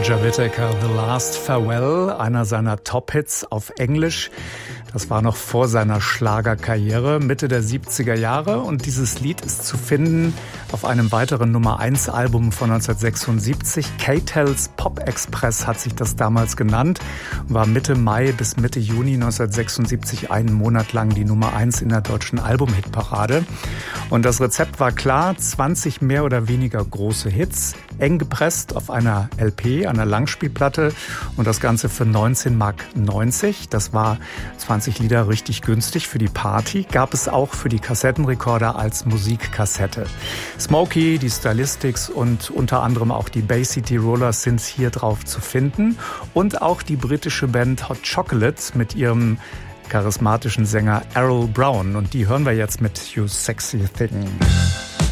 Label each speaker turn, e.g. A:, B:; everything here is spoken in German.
A: Roger Whittaker, The Last Farewell, einer seiner Top-Hits auf Englisch. Das war noch vor seiner Schlagerkarriere, Mitte der 70er Jahre. Und dieses Lied ist zu finden auf einem weiteren Nummer-1-Album von 1976. K-Tels Pop Express hat sich das damals genannt. War Mitte Mai bis Mitte Juni 1976 einen Monat lang die Nummer 1 in der deutschen Album-Hitparade. Und das Rezept war klar, 20 mehr oder weniger große Hits, eng gepresst auf einer LP, einer Langspielplatte und das Ganze für 19,90 Mark. Das war 20 Lieder richtig günstig für die Party, gab es auch für die Kassettenrekorder als Musikkassette. Smokey, die Stylistics und unter anderem auch die Bay City Rollers sind hier drauf zu finden und auch die britische Band Hot Chocolate mit ihrem charismatischen Sänger Errol Brown und die hören wir jetzt mit You Sexy Thing.